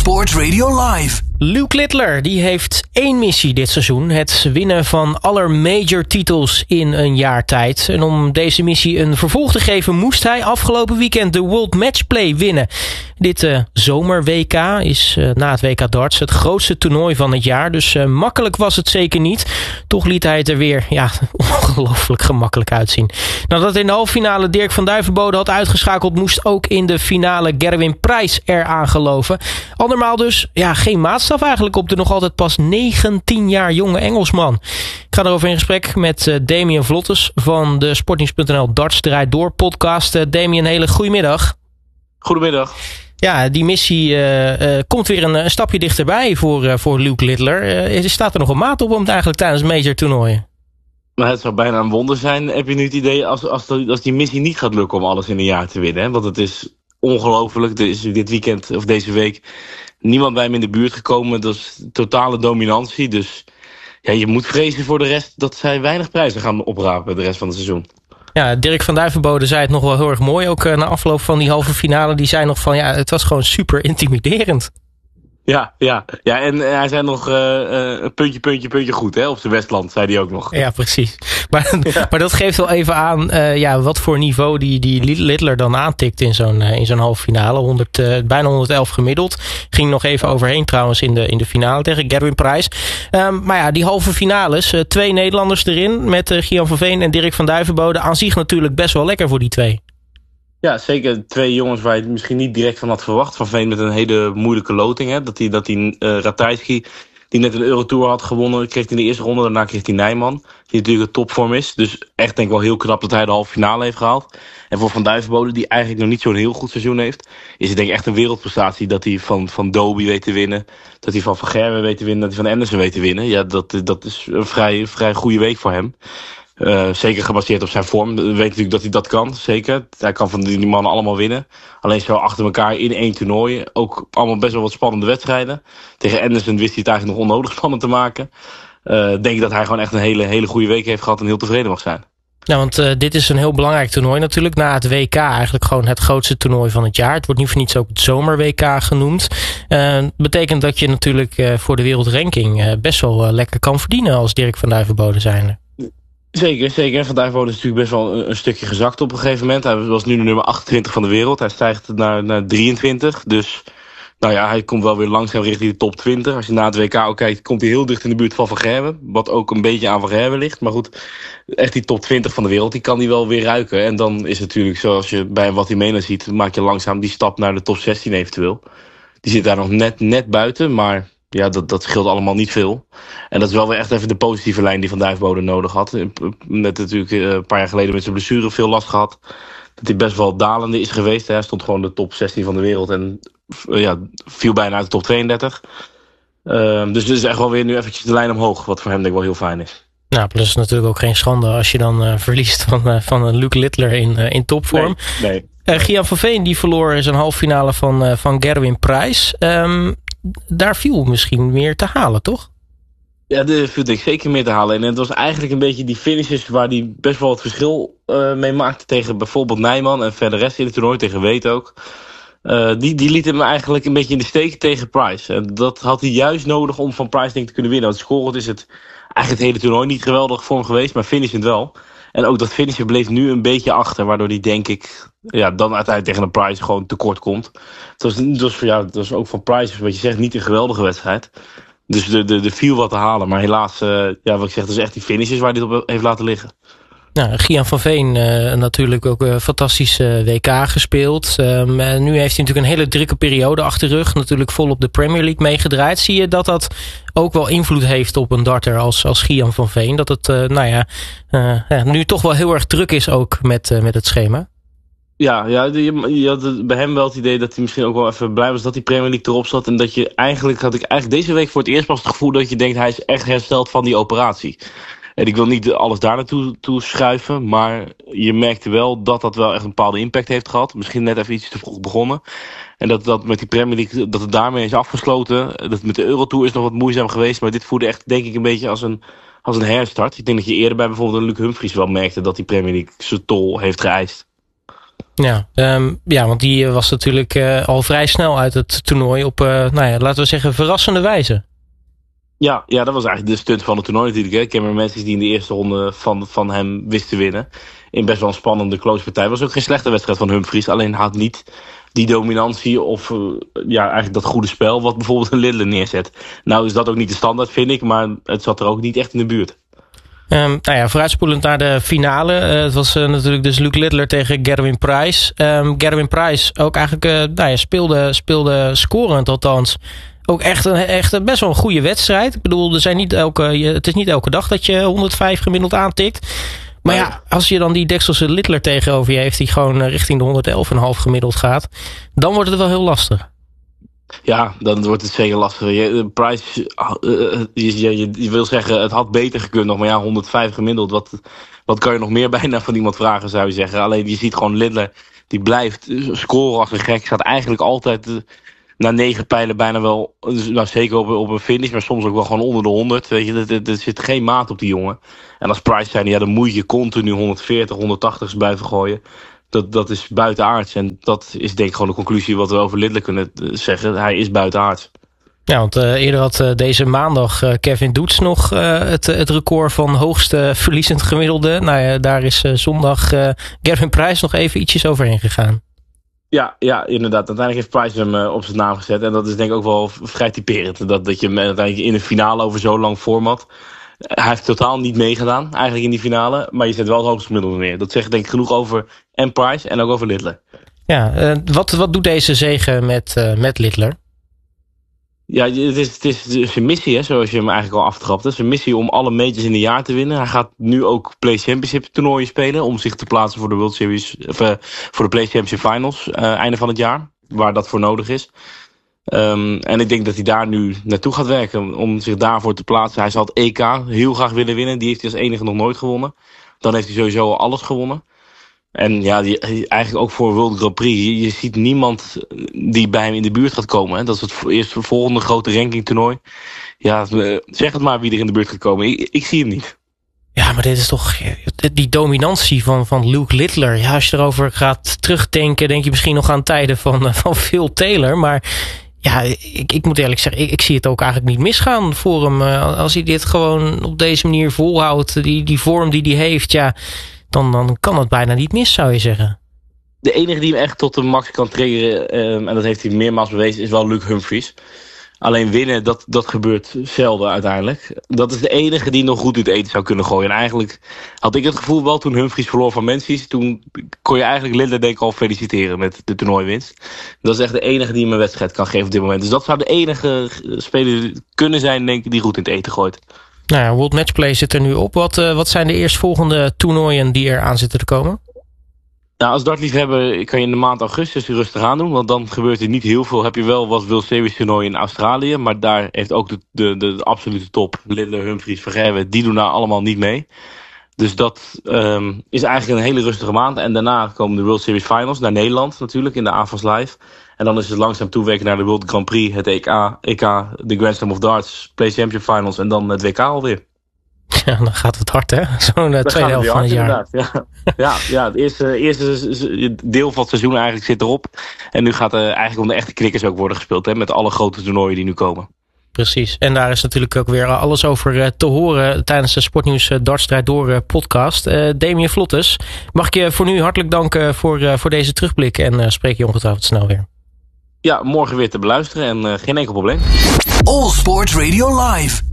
Sport Radio Live. Luke Littler die heeft 1 missie dit seizoen. Het winnen van aller major titels in een jaar tijd. En om deze missie een vervolg te geven moest hij afgelopen weekend de World Matchplay winnen. Dit zomer-WK is na het WK Darts het grootste toernooi van het jaar. Dus makkelijk was het zeker niet. Toch liet hij het er weer ongelooflijk gemakkelijk uitzien. Nadat in de halve finale Dirk van Duijvenbode had uitgeschakeld, moest ook in de finale Gerwin Price eraan geloven. Andermaal dus geen maatstaf eigenlijk op de nog altijd pas 19 jaar jonge Engelsman. Ik ga erover in gesprek met Damien Vlottes van de Sportnieuws.nl Darts Draait Door podcast. Damien, hele goedemiddag. Goedemiddag. Ja, die missie komt weer een stapje dichterbij voor Luke Littler. Staat er nog een maat op om het eigenlijk tijdens major toernooien? Maar het zou bijna een wonder zijn, heb je nu het idee, als die missie niet gaat lukken om alles in een jaar te winnen. Hè? Want het is ongelooflijk. Er is dit weekend of deze week niemand bij hem in de buurt gekomen. Dat is totale dominantie. Dus ja, je moet vrezen voor de rest dat zij weinig prijzen gaan oprapen de rest van het seizoen. Ja, Dirk van Duijvenbode zei het nog wel heel erg mooi. Ook na afloop van die halve finale. Die zei nog van het was gewoon super intimiderend. Ja, en hij zei nog puntje goed, hè, op zijn Westland, zei hij ook nog. Ja, precies. Maar dat geeft wel even aan wat voor niveau die Littler dan aantikt in zo'n halve finale. Bijna 111 gemiddeld. Ging nog even overheen trouwens in de finale tegen Gerwin Price. Maar ja, die halve finales, 2 Nederlanders erin met Gian van Veen en Dirk van Duijvenbode. Aan zich natuurlijk best wel lekker voor die 2. Ja, zeker 2 jongens waar je het misschien niet direct van had verwacht. Van Veen met een hele moeilijke loting. Hè? Dat hij Ratajski, die net een Eurotour had gewonnen, kreeg hij in de eerste ronde. Daarna kreeg hij Nijman, die natuurlijk een topvorm is. Dus echt denk ik wel heel knap dat hij de halve finale heeft gehaald. En voor Van Duijvenbode, die eigenlijk nog niet zo'n heel goed seizoen heeft, is het denk ik echt een wereldprestatie dat hij van Doby weet te winnen. Dat hij van Gerwen weet te winnen. Dat hij van Anderson weet te winnen. Ja, dat is een vrij goede week voor hem. Zeker gebaseerd op zijn vorm. We weten natuurlijk dat hij dat kan, zeker. Hij kan van die mannen allemaal winnen. Alleen zo achter elkaar in 1 toernooi. Ook allemaal best wel wat spannende wedstrijden. Tegen Anderson wist hij het eigenlijk nog onnodig spannend te maken. Denk ik dat hij gewoon echt een hele goede week heeft gehad en heel tevreden mag zijn. Ja, want dit is een heel belangrijk toernooi natuurlijk. Na het WK eigenlijk gewoon het grootste toernooi van het jaar. Het wordt niet voor niets ook het zomer-WK genoemd. Betekent dat je natuurlijk voor de wereldranking best wel lekker kan verdienen als Dirk van Duijvenbode zijnde. Zeker. Van Duijvenbode is natuurlijk best wel een stukje gezakt op een gegeven moment. Hij was nu de nummer 28 van de wereld. Hij stijgt naar 23. Dus nou ja, hij komt wel weer langzaam richting de top 20. Als je na het WK ook kijkt, komt hij heel dicht in de buurt van Van Gerwen. Wat ook een beetje aan Van Gerwen ligt. Maar goed, echt die top 20 van de wereld, die kan hij wel weer ruiken. En dan is het natuurlijk, zoals je bij Watimena ziet, maak je langzaam die stap naar de top 16 eventueel. Die zit daar nog net buiten, maar ja, dat scheelt allemaal niet veel. En dat is wel weer echt even de positieve lijn die Van Duijvenbode nodig had. Net natuurlijk een paar jaar geleden met zijn blessure veel last gehad. Dat hij best wel dalende is geweest. Hij stond gewoon de top 16 van de wereld en viel bijna uit de top 32. Dus dit is echt wel weer nu eventjes de lijn omhoog. Wat voor hem denk ik wel heel fijn is. Nou, plus natuurlijk ook geen schande als je dan verliest van Luke Littler in topvorm. Nee. Gian van Veen die verloor zijn halve finale van Gerwin Price. Daar viel misschien meer te halen, toch? Ja, daar viel ik zeker meer te halen. En het was eigenlijk een beetje die finishes waar hij best wel het verschil mee maakte tegen bijvoorbeeld Nijman en verder rest in het toernooi, tegen Weet ook. Die liet hem eigenlijk een beetje in de steek tegen Price. En dat had hij juist nodig om van Price denk ik te kunnen winnen. Want scorend is het eigenlijk het hele toernooi niet geweldig voor hem geweest, maar finishend wel. En ook dat finishen bleef nu een beetje achter, waardoor hij denk ik dan uiteindelijk tegen een Price gewoon tekort komt. Het was ook van Price, wat je zegt, niet een geweldige wedstrijd. Dus er viel wat te halen, maar helaas, wat ik zeg, dat is echt die finishes waar hij het op heeft laten liggen. Nou, Gian van Veen natuurlijk ook een fantastische WK gespeeld. Nu heeft hij natuurlijk een hele drukke periode achter de rug. Natuurlijk volop de Premier League meegedraaid. Zie je dat ook wel invloed heeft op een darter als Gian van Veen? Dat het nu toch wel heel erg druk is ook met het schema? Ja, je had bij hem wel het idee dat hij misschien ook wel even blij was dat die Premier League erop zat. En dat je had ik deze week voor het eerst pas het gevoel dat je denkt hij is echt hersteld van die operatie. En ik wil niet alles daar naartoe schuiven, maar je merkte wel dat wel echt een bepaalde impact heeft gehad. Misschien net even iets te vroeg begonnen. En dat met die Premier League, dat het daarmee is afgesloten. Dat met de Eurotour is nog wat moeizaam geweest, maar dit voelde echt denk ik een beetje als een herstart. Ik denk dat je eerder bij bijvoorbeeld een Luc Humphries wel merkte dat die Premier League zijn tol heeft geëist. Ja, want die was natuurlijk al vrij snel uit het toernooi op, laten we zeggen, verrassende wijze. Ja, dat was eigenlijk de stunt van het toernooi natuurlijk. Hè. Cameron Matthews die in de eerste ronde van hem wist te winnen. In best wel een spannende close partij. Was ook geen slechte wedstrijd van Humphries. Alleen had niet die dominantie of eigenlijk dat goede spel wat bijvoorbeeld een Liddler neerzet. Nou is dat ook niet de standaard, vind ik. Maar het zat er ook niet echt in de buurt. Vooruitspoelend naar de finale. Het was natuurlijk dus Luke Liddler tegen Gerwin Price. Gerwin Price ook eigenlijk speelde scorend althans. Ook echt best wel een goede wedstrijd. Ik bedoel, het is niet elke dag dat je 105 gemiddeld aantikt. Maar als je dan die Dekselse Liddler tegenover je heeft die gewoon richting de 111,5 gemiddeld gaat, dan wordt het wel heel lastig. Ja, dan wordt het zeker lastiger. Price, je wil zeggen, het had beter gekund nog. Maar 105 gemiddeld, wat kan je nog meer bijna van iemand vragen, zou je zeggen. Alleen je ziet gewoon Liddler, die blijft scoren als een gek. Staat eigenlijk altijd na 9 pijlen bijna wel, zeker op een finish, maar soms ook wel gewoon onder de 100. Weet je, er zit geen maat op die jongen. En als Price zijn, dan moet je continu 140, 180 blijven gooien. Dat is buitenaards. En dat is denk ik gewoon de conclusie wat we over Liddler kunnen zeggen. Hij is buitenaards. Ja, want eerder had deze maandag Kevin Doets nog het record van hoogste verliezend gemiddelde. Nou ja, daar is zondag Gerwin Price nog even ietsjes overheen gegaan. Ja, inderdaad. Uiteindelijk heeft Price hem op zijn naam gezet. En dat is denk ik ook wel vrij typerend. Dat je hem uiteindelijk in een finale over zo lang format. Hij heeft totaal niet meegedaan, eigenlijk in die finale. Maar je zet wel het hoogste gemiddelde neer. Dat zegt denk ik genoeg over en Price en ook over Liddler. Ja, wat doet deze zege met Liddler? Ja, het is een missie, hè, zoals je hem eigenlijk al aftrapt. Het is een missie om alle majors in een jaar te winnen. Hij gaat nu ook Play Championship toernooien spelen om zich te plaatsen voor de World Series, voor de Play Championship Finals einde van het jaar, waar dat voor nodig is. En ik denk dat hij daar nu naartoe gaat werken om zich daarvoor te plaatsen. Hij zal het EK heel graag willen winnen. Die heeft hij als enige nog nooit gewonnen. Dan heeft hij sowieso alles gewonnen. En ja, eigenlijk ook voor World Grand Prix. Je ziet niemand die bij hem in de buurt gaat komen. Hè. Dat is het eerste volgende grote rankingtoernooi. Ja, zeg het maar wie er in de buurt gaat komen. Ik zie hem niet. Ja, maar dit is toch die dominantie van Luke Liddler. Ja, als je erover gaat terugdenken, denk je misschien nog aan tijden van Phil Taylor. Maar ja, ik moet eerlijk zeggen, ik zie het ook eigenlijk niet misgaan voor hem. Als hij dit gewoon op deze manier volhoudt, die vorm die hij heeft, ja, dan kan het bijna niet mis, zou je zeggen. De enige die hem echt tot de max kan triggeren, en dat heeft hij meermaals bewezen, is wel Luke Humphries. Alleen winnen, dat gebeurt zelden uiteindelijk. Dat is de enige die nog goed in het eten zou kunnen gooien. En eigenlijk had ik het gevoel wel toen Humphries verloor van Menzies. Toen kon je eigenlijk Liddler denk ik al feliciteren met de toernooiwinst. Dat is echt de enige die hem een wedstrijd kan geven op dit moment. Dus dat zou de enige speler kunnen zijn, denk ik, die goed in het eten gooit. Nou ja, World Matchplay zit er nu op. Wat zijn de eerstvolgende toernooien die er aan zitten te komen? Nou, als dartliefhebber kan je in de maand augustus rustig aan doen. Want dan gebeurt er niet heel veel. Heb je wel wat World Series toernooi in Australië. Maar daar heeft ook de absolute top. Liddler, Humphries, Vergerwe. Die doen daar allemaal niet mee. Dus dat is eigenlijk een hele rustige maand. En daarna komen de World Series Finals naar Nederland natuurlijk. In de AFAS Live. En dan is het langzaam toewerken naar de World Grand Prix. Het EK, de Grand Slam of Darts. Play Championship Finals. En dan het WK alweer. Ja, dan gaat het hard, hè? Zo'n tweede helft van het jaar. Ja, het eerste deel van het seizoen eigenlijk zit erop. En nu gaat eigenlijk om de echte knikkers ook worden gespeeld, hè? Met alle grote toernooien die nu komen. Precies. En daar is natuurlijk ook weer alles over te horen tijdens de Sportnieuws Dartstrijd Door podcast. Damien Vlottes, mag ik je voor nu hartelijk danken voor deze terugblik. En spreek je ongetwijfeld snel weer. Ja, morgen weer te beluisteren en geen enkel probleem. All Sports Radio Live.